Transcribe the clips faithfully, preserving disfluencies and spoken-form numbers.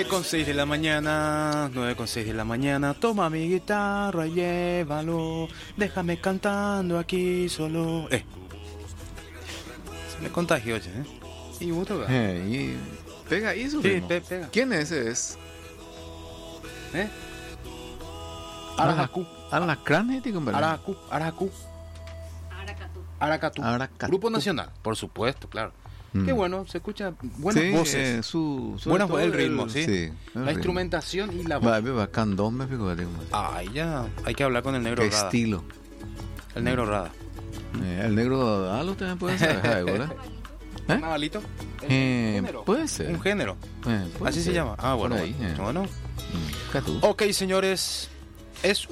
Con seis de la mañana, nueve con seis de la mañana, toma mi guitarra y llévalo, déjame cantando aquí solo. Eh, se me contagió, ¿eh? Y mucho, eh, y pega ahí su sí, ritmo. pe pega. ¿Quién ese es? ¿Eh? Arajacu. Alacrán, ¿eh? Arajacu, Arajacu. Aracatú. Aracatú. Aracatú. Grupo Nacional, por supuesto, claro. Mm. Qué bueno, se escucha buenas Sí, voces. eh, su, sobre Buenas todo voces, el ritmo, ¿sí? sí, el La ritmo. instrumentación y la Va, voz. va, candombe, fíjate cómo es. Ay, ya, hay que hablar con el negro Qué Rada. estilo. El negro Rada. Eh, el negro Dalo también puede ser, ¿verdad? ¿Eh? ¿Un navalito? Eh, género. puede ser. Un género. Eh, puede Así se ser. llama. Ah, bueno. Por ahí, eh. Bueno. Mm, catú. Ok, señores. Es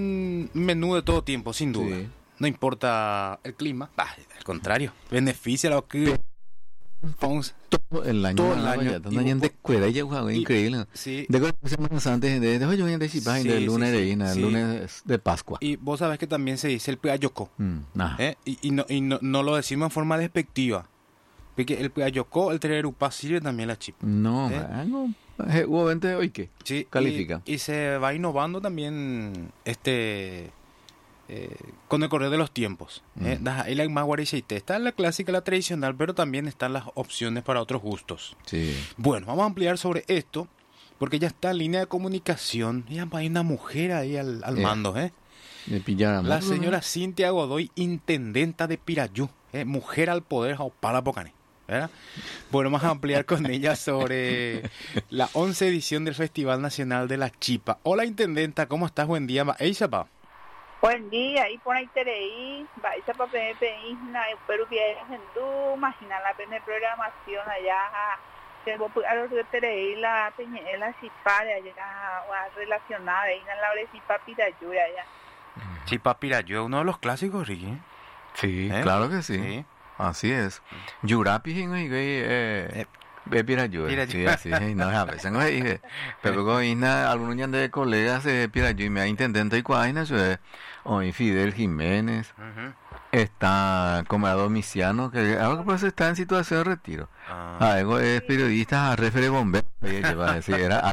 un menú de todo tiempo, sin duda. Sí. No importa el clima. Bah, al contrario. Beneficia a los que... Vamos. Todo el año. Todo el ah, año. vaya, Y Tan año vos- de escuela y jugaba y- increíble. Sí. De cuatro semanas antes de de hoy yo de Chipá, Sí, del sí, lunes de sí, Ina, el sí. lunes de Pascua. Y vos sabés que también se dice el peayocó. Mm, nah. ¿Eh? Y, y, no, y no, no lo decimos en forma despectiva. Porque el peayocó, el tererupá sirve también la chipa. No, ¿Eh? algo. Eh, Hubo veinte hoy que. Sí, Califica. Y, y se va innovando también este eh, con el correr de los tiempos. ¿Eh? Mm. Da- ahí la más guaricheite. Está la clásica, la tradicional, pero también están las opciones para otros gustos. Sí. Bueno, vamos a ampliar sobre esto, porque ya está en línea de comunicación. Ya hay una mujer ahí al, al Eh, mando, ¿eh? De pillar La señora Cintia Godoy, intendenta de Pirayú, ¿eh? Mujer al poder, para Pocané. ¿Verdad? Bueno, vamos a ampliar con ella sobre la once edición del Festival Nacional de la Chipa. Hola, intendenta, ¿cómo estás? Buen día. Ella va. Buen día, y por ahí tereí, vais a papel peísna, pero que es en du, imagina la pena de programación allá, se vos a los que tereí la peña, la chipa de allá, relacionada, ahí en la hora de chipa pirayura allá. Chipa Pirayú, uno de los clásicos, Ricky. Sí, ¿Eh? claro que sí. Sí. Así es. Yurapi, y eh. Ve Pirayú. Pirayú. Sí, así es. No, a veces no dije. Pero con Isna, algunos ya de colegas de Pirayú y me ha intentado y cuaina, hoy Fidel Jiménez. Ujú. Está como Domiciano, que ahora pues está en situación de retiro. Ah. Algo es periodista, referee bombero. Ella va a decir, era.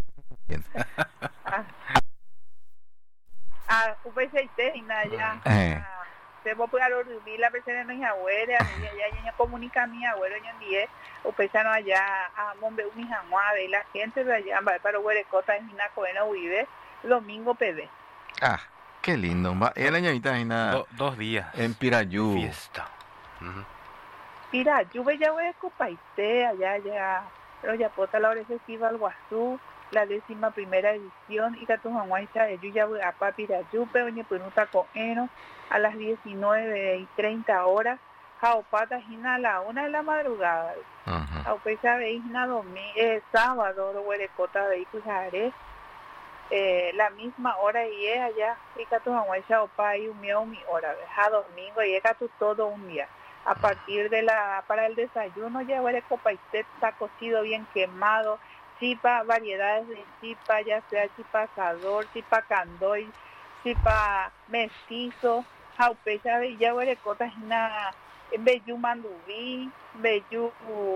Ah, pues ahí te, y nada, ya. Eh. Se vos a los rubí, la persona no es abuela, ya ya comunica a mi abuelo, ya dije, o pesano allá, a Mombe, un y la gente de allá, para Huerecota, en Gina Coena, vive, domingo P D. Ah, qué lindo. Va- El año ahorita Isna, Do- dos días. en Pirayú. Fiesta. Ujú. Mira, yo voy a Huerecopa, allá, ya, pero ya pota la hora excesiva al Guazú, la décima primera edición, y Catujanguaycha, yo ya voy a Papirayú, pero ni Penuta Coeno, a las diecinueve y treinta horas, Jaopata Gina a la una de la madrugada, Ajá. Jaopesa Veisna eh, sábado, Huerecota de Icujaré, eh, la misma hora y es allá, y Catujanguaycha Opa y un mío mi hora, a domingo y es Catu todo un día. A partir de la, para el desayuno ya Huerecopa está cocido bien quemado, chipa, variedades de chipa, ya sea chipa asador, chipa candoy, chipa mestizo, jaupecha de ya Huerecota es una bellú mandubí, bellú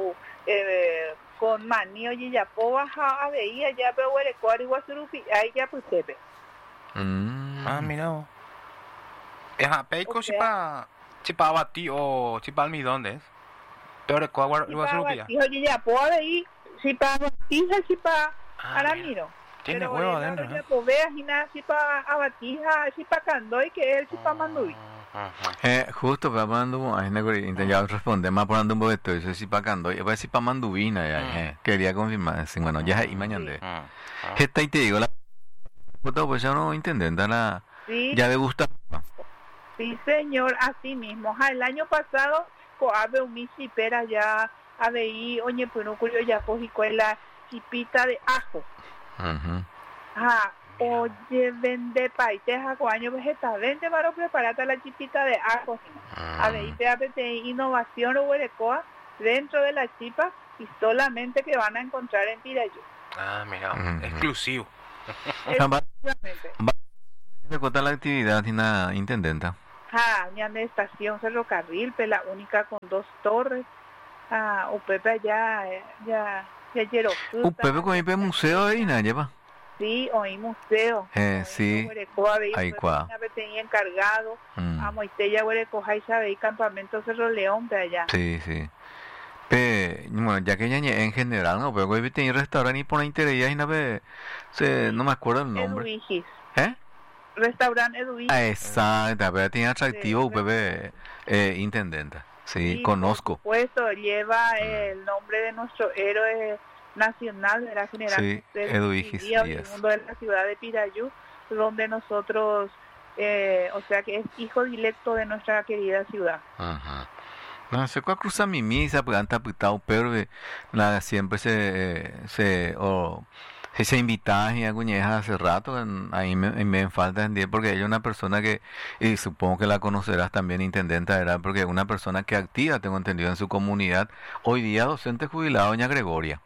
eh, con maní y ya pobaja a veía ya pero Huerecoa y Guasurupi, ahí ya pues tepe. Mm. Ah, mira vos. Es a peico, O sea- chipa, chipa abati o chipa almidón, ¿es? Pero el cuagua lo Chipa va a batijo y ya poa veí, chipa batija, chipa Ah, aramiro. Tiene Pero huevo bueno, adentro, ya ¿eh? pues veas y nada, chipa abatija, chipa candoy, que es el chipa mandubí. Ajá. Eh, justo para mandu, ay, no ya responder más por ando un boleto, eso sí para cando, y si para mandubina ya, Ah. eh, quería confirmar, sí, bueno, ya y mañana. Ah, ah. Esta y te digo la foto pues ya no intendenta la Sí, ya de gusta. sí señor, así mismo. Ja, el año pasado, coabe un misipera ya, aveí, oñe, punucurio ya cogico la chipita de ajo. Ujú. Ja, oye, vende paiteja con año vegetal, vende para prepararte la chipita de ajo. Ah. Aveí, te innovación o huerecoa dentro de la chipa y solamente que van a encontrar en Pirayú. Ah, mira, Ujú. exclusivo. Exclusivamente. Me cuenta la actividad y la intendenta. Ah, ya de estación ferrocarril, pues la única con dos torres. Ah, o Pepe ya, eh, ya, ya llero Un pepe con ipe museo ahí, ¿no? Lleva. sí, hoy museo. Eh, sí. Ahí cuá. Tenía encargado. Mm. A Moitella, Huerecoja y sabe, y campamento Cerro León, de allá. Sí, sí. Pe, bueno, ya que ella en general, no, pero hoy tenía restaurante y por interés y no ve, se, no me acuerdo el nombre. Eduigis. ¿Eh? Restaurante Eduigis. Ah, exacto, pero tiene atractivo, Sí, Pepe, eh, intendente. Sí, Sí, conozco. Por supuesto, lleva el nombre de nuestro héroe nacional de la general Sí, José Eduigis Díaz, Díaz. oriundo de la ciudad de Pirayú, donde nosotros, eh, o sea que es hijo directo de nuestra querida ciudad. Ajá. No sé cuál cruza mi misa, pues han tapitado, pero eh, nada, siempre se, eh, se, o si se invita a Guñeja hace rato, en- ahí me, me falta entender, porque ella es una persona que, y supongo que la conocerás también, intendenta, ¿verdad? Porque es una persona que activa, tengo entendido, en su comunidad, hoy día docente jubilado, doña Gregoria.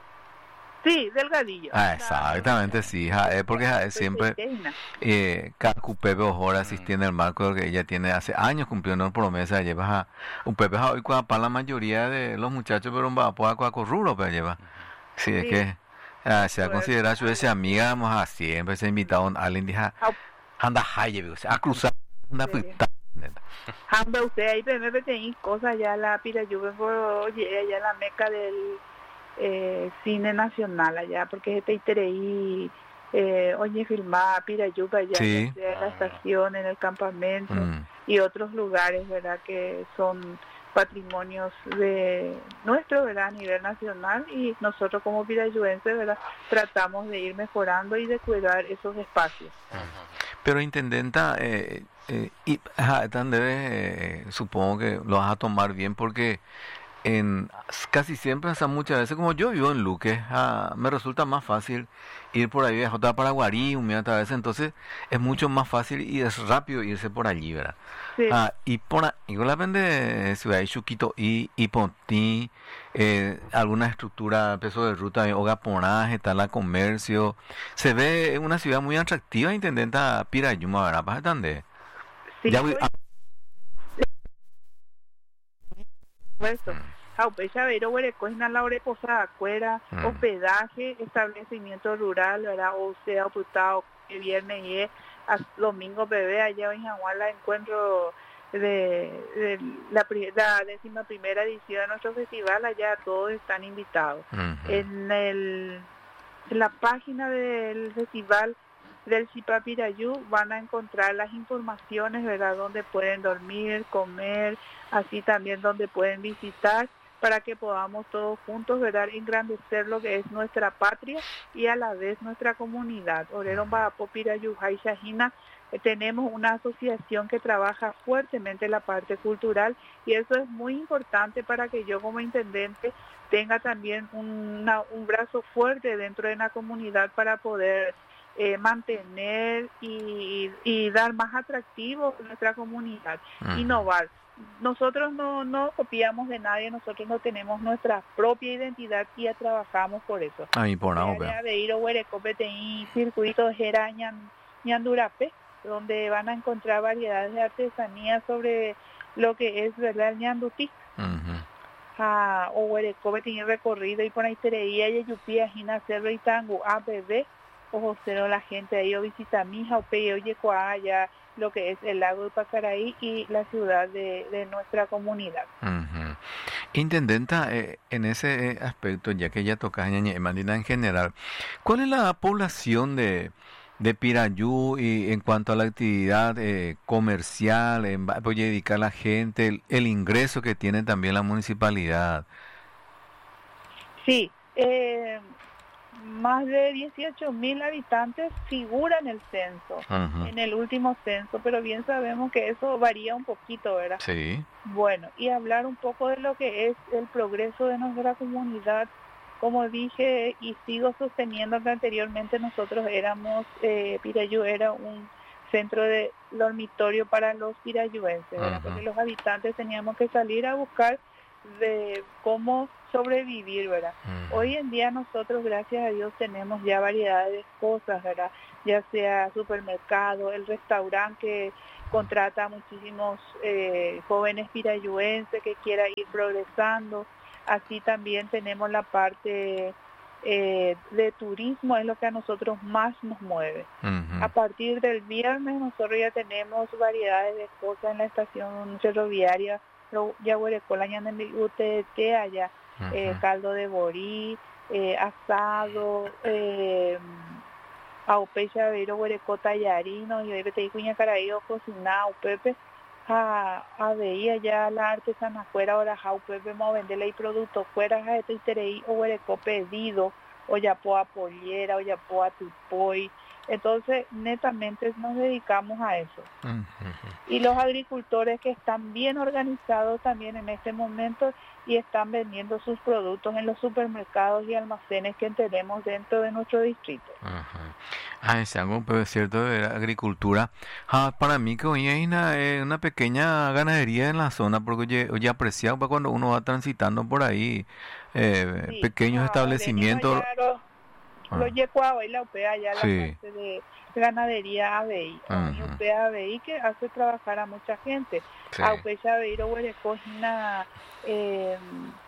Sí, Delgadillo. Ah, La- exactamente, sí, ja, es porque ja, es siempre Pequeña. eh, Cacu Pepe Ojora asistía en el marco de que ella tiene hace años cumplió una promesa, lleva a un Pepe ja, hoy cua- para la mayoría de los muchachos, pero un vapo a Cuacorrulo, pero lleva. Sí, es Sí. que ah, se ha Pues, considerado su esa amiga, vamos a siempre se ha invitado a alguien, dije, Au. anda, haye, o sea, a cruzar, anda, Sí. fritar. Hambre usted ahí me metí cosas ya la Pirayú, vengo, oye, allá la meca del eh, cine nacional allá, porque este Itereí, eh, oye, filmaba Pirayú allá, Sí. ya sea en la estación, en el campamento Mm, y otros lugares, ¿verdad? Que son patrimonios de nuestro, ¿verdad? A nivel nacional, y nosotros como pirayuenses, ¿verdad? Tratamos de ir mejorando y de cuidar esos espacios. Pero intendenta, eh, eh, y ajá, tan debe, eh, supongo que lo vas a tomar bien porque en casi siempre, hasta muchas veces, como yo vivo en Luque, ah, me resulta más fácil ir por ahí de J para Guarí, un otra vez, entonces es mucho más fácil y es rápido irse por allí, ¿verdad? Sí, Ah, y por ahí, la vende Ciudad de Chuquito y, y Pontí, eh, alguna estructura, peso de ruta, Oga Ponaje, Tala Comercio, se ve una ciudad muy atractiva, intendenta Pirayuma, ¿verdad? ¿Para dónde? sí, Ya voy- soy ah, puesto. Aupe, Chavero, Huerecoina, Laure, Posada, Cuera, Mm. hospedaje, establecimiento rural, ¿verdad? O sea, oputado, que viernes y es, a- domingo, bebé, allá en Jaguala, encuentro de, de la, pri- la décima primera edición de nuestro festival, allá todos están invitados. ujú. En, el, en la página del festival del Chipa Pirayú van a encontrar las informaciones, ¿verdad? Donde pueden dormir, comer, así también donde pueden visitar, para que podamos todos juntos, ¿verdad? Engrandecer lo que es nuestra patria y a la vez nuestra comunidad. Orero Bahapo Pirayú Jai Shahina, eh, tenemos una asociación que trabaja fuertemente la parte cultural, y eso es muy importante para que yo como intendente tenga también una- un brazo fuerte dentro de la comunidad para poder eh, mantener y, y dar más atractivo a nuestra comunidad, Ujú. innovar. Nosotros no, no copiamos de nadie, nosotros no tenemos nuestra propia identidad y ya trabajamos por eso. Ahí por ahora, área de ir a Huerecope y circuito Jera Ñan- Ñandurape, donde van a encontrar variedades de artesanía sobre lo que es, ¿verdad?, el ñandutí. ujú. Ah, o Huerecope tiene recorrido y por ahí Tereía y Yupía, Gina Cerro y Tango, A B B, ojo cero la gente ahí o visita Mija, o Pe, oye allá lo que es el lago de Pacaraí y la ciudad de, de nuestra comunidad. Ujú. Intendenta, eh, en ese eh, aspecto, ya que ella toca Ñañe Mandina en general, ¿cuál es la población de, de Pirayú y en cuanto a la actividad eh, comercial, en, va- voy a dedicar a la gente, el, el ingreso que tiene también la municipalidad? Sí, eh, más de dieciocho mil habitantes figuran en el censo, Ujú. en el último censo, pero bien sabemos que eso varía un poquito, ¿verdad? Sí. Bueno, y hablar un poco de lo que es el progreso de nuestra comunidad. Como dije y sigo sosteniendo que anteriormente nosotros éramos, eh, Pirayú era un centro de dormitorio para los pirayuenses, ¿verdad? Ujú. Porque los habitantes teníamos que salir a buscar de cómo sobrevivir, ¿verdad? Ujú. Hoy en día nosotros, gracias a Dios, tenemos ya variedad de cosas, ¿verdad? Ya sea supermercado, el restaurante que contrata a muchísimos eh, jóvenes pirayuenses que quiera ir progresando. Así también tenemos la parte eh, de turismo, es lo que a nosotros más nos mueve. Ujú. A partir del viernes nosotros ya tenemos variedades de cosas en la estación ferroviaria Yaguarecola, U T T, allá, eh, Ujú. caldo de borí, eh, asado, eh, aupe chaveiro, huereco tallarino, y hoy te digo caraído cocinado, pepe, a, a veía ya la artesana fuera, ahora jau pepe, mo venderle y producto fuera, ja, esto y tereí, o huereco pedido, o ya poa pollera, o ya poa tipoy. Entonces, netamente nos dedicamos a eso. Ujú. Y los agricultores que están bien organizados también en este momento y están vendiendo sus productos en los supermercados y almacenes que tenemos dentro de nuestro distrito. Ajá. Ah, es algo pues, cierto de la agricultura. Ah, para mí que hoy hay una, eh, una pequeña ganadería en la zona, porque oye, oye apreciado para cuando uno va transitando por ahí, eh, Sí, pequeños ah, establecimientos. venimos ya los, los Ah, yecuados y la U P A, ya la sí. parte de ganadería A B I, o y Ujú. U P A B I que hace trabajar a mucha gente. Sí. A U P Chaveiro, Huerecojina, eh,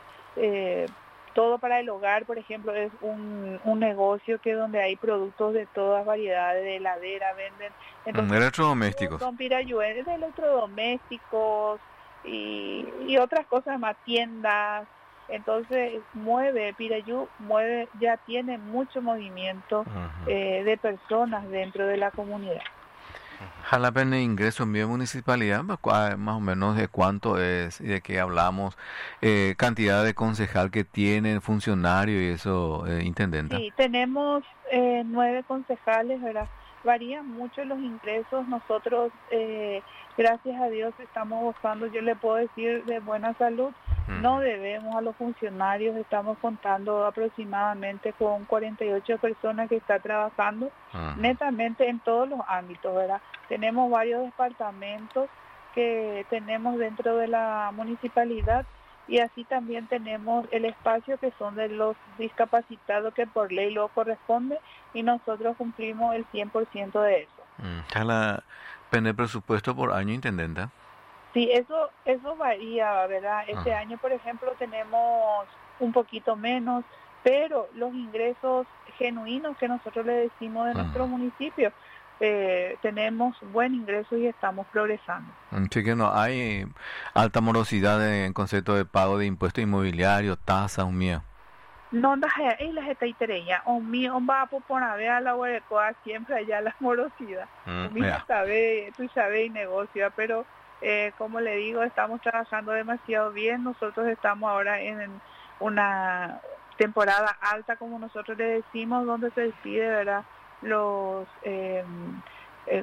eh, todo para el hogar, por ejemplo, es un, un negocio que donde hay productos de todas variedades, de heladera, venden. Mm, Entonces, electrodomésticos. son pirayuenes de electrodomésticos y, y otras cosas más, tiendas. Entonces, mueve, Pirayú mueve, ya tiene mucho movimiento Ujú. eh, de personas dentro de la comunidad. Jalapen de ingreso en mi municipalidad, pues, cua- más o menos de cuánto es y de qué hablamos, eh, cantidad de concejal que tiene, funcionario y eso, eh, intendenta. Sí, tenemos eh, nueve concejales, ¿verdad? Varían mucho los ingresos. Nosotros, eh, gracias a Dios, estamos gozando, yo le puedo decir, de buena salud. No Ujú. debemos a los funcionarios, estamos contando aproximadamente con cuarenta y ocho personas que están trabajando Ujú. netamente en todos los ámbitos, ¿verdad? Tenemos varios departamentos que tenemos dentro de la municipalidad y así también tenemos el espacio que son de los discapacitados que por ley lo corresponde y nosotros cumplimos el cien por ciento de eso. Mm, Jala, pende presupuesto por año, intendenta. Sí, eso, eso varía, ¿verdad? Este Ajá. año, por ejemplo, tenemos un poquito menos, pero los ingresos genuinos que nosotros le decimos de nuestro Ujú. municipio, eh, tenemos buen ingreso y estamos progresando. Así que no hay alta morosidad en concepto de pago de impuestos inmobiliarios, tasas, un mío. No, la gente, y la gente itereña, o mi, o va a poner a la huecoa siempre allá la morosidad. Mm, O mi mira. sabe, tú sabes y negocia, pero eh, como le digo, estamos trabajando demasiado bien. Nosotros estamos ahora en una temporada alta, como nosotros le decimos, donde se despide, ¿verdad? Los eh, eh,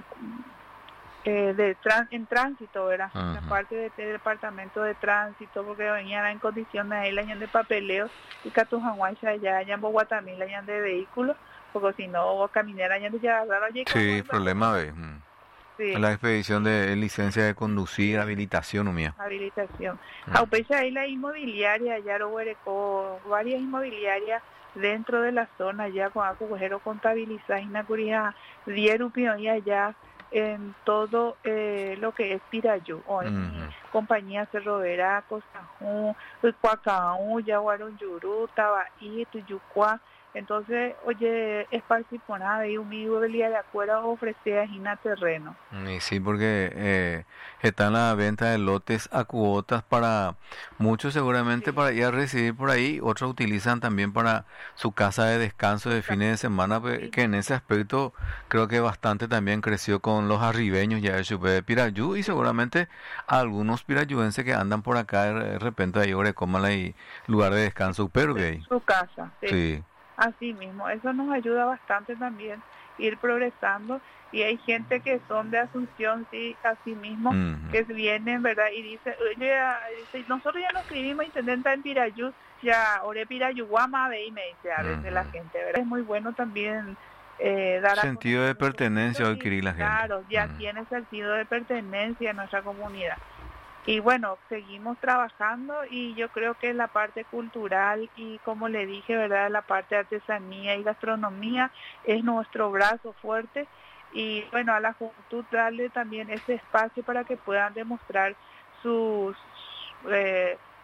eh, de tran- en tránsito, ¿verdad? La Ujú. parte de- del departamento de tránsito, porque venían en condiciones ahí, la de papeleo, y Catujanguacha allá, allá en Boguatamí, la de vehículos, porque si no, caminera, allá de ya, claro, allí como Sí, el problema de mm. sí, la expedición de licencia de conducir, habilitación, un mío. habilitación. Mm. Jaupecha ahí la inmobiliaria, allá lo huerecó, varias inmobiliarias dentro de la zona, ya con acugujero contabilizar, y Nacuría, Dierupión y allá, en todo eh, lo que es Pirayú, o en mi Ujú. compañía Cerro Veraco, Sajún, Cuacaú, Yaguarón Yurú, Tabaí, Tuyucuá. Entonces, oye, es participada y un amigo del día de acuerdo ofrecer a Gina terreno. Y sí, porque eh, está en la venta de lotes a cuotas para muchos seguramente Sí, para ir a residir por ahí, otros utilizan también para su casa de descanso de fines de semana, pe- sí, que en ese aspecto creo que bastante también creció con los arribeños ya de Chupé de Pirayú y sí, seguramente algunos pirayuenses que andan por acá de de repente ahí Orecómala y lugar de descanso, pero sí, ahí. su casa, sí. Sí. Así mismo, eso nos ayuda bastante también ir progresando y hay gente que son de Asunción, sí, así mismo, Ujú. que vienen, ¿verdad? Y dice, oye, ah, dice, nosotros ya nos escribimos intendenta en Pirayú, ya, ore Pirayú, Guama, ve y me dice a veces la Ujú. gente, ¿verdad? Es muy bueno también eh, dar a Sentido conocer de un pertenencia poquito a y adquirir la gente. claro, ya Mm. tiene sentido de pertenencia en nuestra comunidad. Y bueno, seguimos trabajando y yo creo que la parte cultural y como le dije, ¿verdad? La parte de artesanía y gastronomía es nuestro brazo fuerte y bueno, a la juventud darle también ese espacio para que puedan demostrar sus, eh,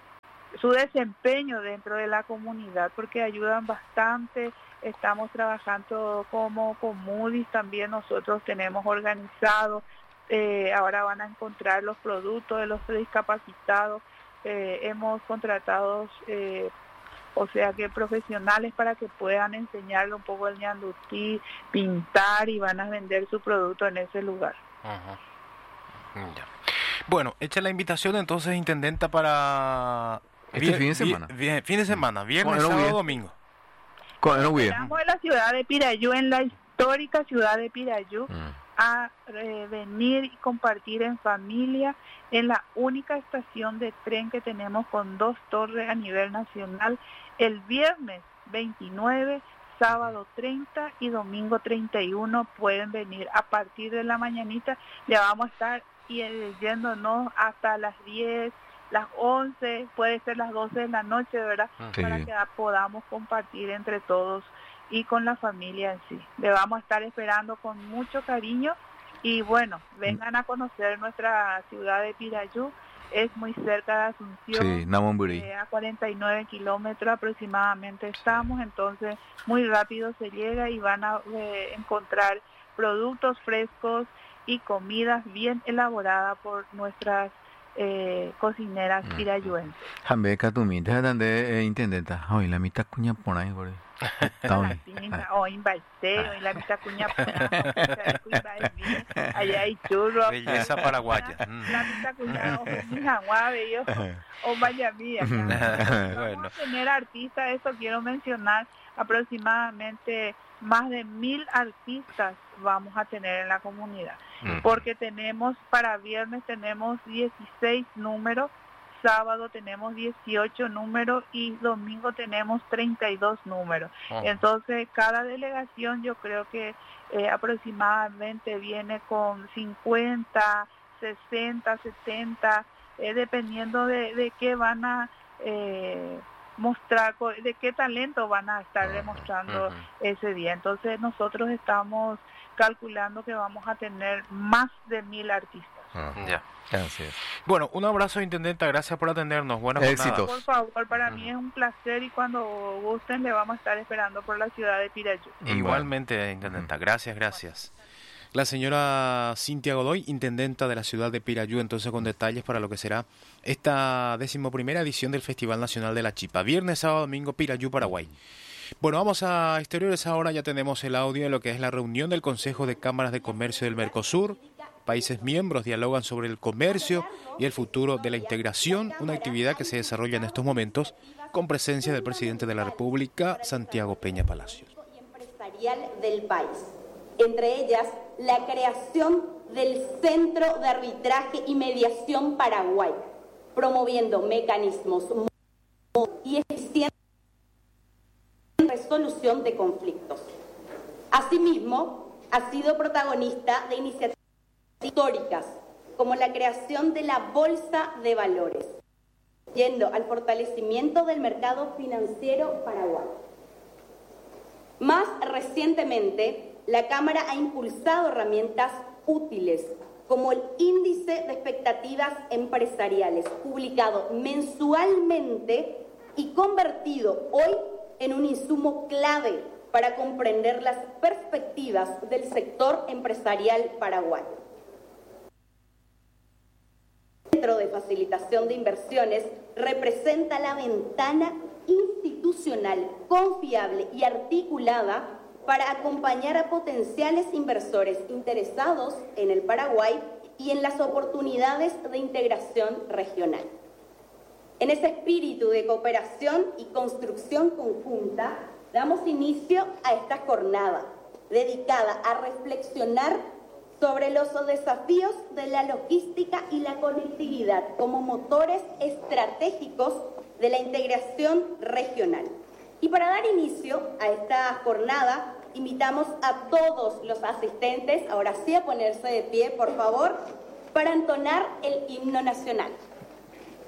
su desempeño dentro de la comunidad, porque ayudan bastante. Estamos trabajando como con Moody's, también nosotros tenemos organizado, eh, ahora van a encontrar los productos de los discapacitados, eh, hemos contratado, eh, o sea que profesionales para que puedan enseñarle un poco el ñandutí, pintar, y van a vender su producto en ese lugar. Uh-huh. Ya. Bueno, hecha la invitación entonces, intendenta, para este bien, fin de semana. Bien, bien, fin de semana, viernes, sábado, bien. domingo. Estamos en la ciudad de Pirayú, en la histórica ciudad de Pirayú, mm. a eh, venir y compartir en familia en la única estación de tren que tenemos con dos torres a nivel nacional, el viernes veintinueve, sábado treinta y domingo treinta y uno. Pueden venir a partir de la mañanita, ya vamos a estar yéndonos hasta las diez, las once, puede ser las doce de la noche, ¿verdad? Sí. Para que podamos compartir entre todos y con la familia en sí. Le vamos a estar esperando con mucho cariño y bueno, vengan a conocer nuestra ciudad de Pirayú, es muy cerca de Asunción, sí, eh, a cuarenta y nueve kilómetros aproximadamente estamos, entonces muy rápido se llega y van a eh, encontrar productos frescos y comidas bien elaboradas por nuestras eh, cocineras pirayuenses. Jambe Catumita, donde intendenta, hoy la mitad cuña por ahí, por ahí. Hoy invaité, hoy la mitad cuña por ahí. Allá hay churros. Belleza paraguaya. La mitad cuña, mi jaguave, yo, o vaya mía. Vamos a tener artistas, eso quiero mencionar, aproximadamente más de mil artistas vamos a tener en la comunidad, uh-huh. porque tenemos para viernes tenemos dieciséis números, sábado tenemos dieciocho números y domingo tenemos treinta y dos números. Uh-huh. Entonces cada delegación yo creo que eh, aproximadamente viene con cincuenta, sesenta, setenta, eh, dependiendo de, de qué van a eh, mostrar, de qué talento van a estar demostrando uh-huh. ese día. Entonces nosotros estamos calculando que vamos a tener más de mil artistas. Uh-huh. Ya, así es. Bueno, un abrazo, intendenta, gracias por atendernos. Buenas éxitos. Por favor, para uh-huh. mí es un placer y cuando gusten le vamos a estar esperando por la ciudad de Pirayú. Igualmente, intendenta, gracias, gracias. La señora Cintia Godoy, intendenta de la ciudad de Pirayú, entonces con detalles para lo que será esta decimoprimera edición del Festival Nacional de la Chipa. Viernes, sábado, domingo, Pirayú, Paraguay. Bueno, vamos a exteriores ahora, ya tenemos el audio de lo que es la reunión del Consejo de Cámaras de Comercio del Mercosur. Países miembros dialogan sobre el comercio y el futuro de la integración, una actividad que se desarrolla en estos momentos con presencia del presidente de la República, Santiago Peña Palacios. Empresarial del país. Entre ellas, la creación del Centro de Arbitraje y Mediación Paraguay, promoviendo mecanismos y eficientes en resolución de conflictos. Asimismo, ha sido protagonista de iniciativas históricas, como la creación de la Bolsa de Valores, yendo al fortalecimiento del mercado financiero paraguayo. Más recientemente, la Cámara ha impulsado herramientas útiles como el Índice de Expectativas Empresariales, publicado mensualmente y convertido hoy en un insumo clave para comprender las perspectivas del sector empresarial paraguayo. El Centro de Facilitación de Inversiones representa la ventana institucional confiable y articulada para acompañar a potenciales inversores interesados en el Paraguay y en las oportunidades de integración regional. En ese espíritu de cooperación y construcción conjunta, damos inicio a esta jornada dedicada a reflexionar sobre los desafíos de la logística y la conectividad como motores estratégicos de la integración regional. Y para dar inicio a esta jornada, invitamos a todos los asistentes, ahora sí a ponerse de pie, por favor, para entonar el himno nacional.